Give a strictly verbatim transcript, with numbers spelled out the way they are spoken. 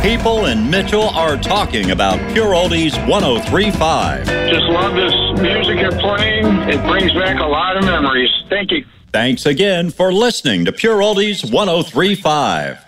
people in Mitchell are talking about Pure Oldies one oh three point five. Just love this music you're playing. It brings back a lot of memories. Thank you. Thanks again for listening to Pure Oldies one oh three point five.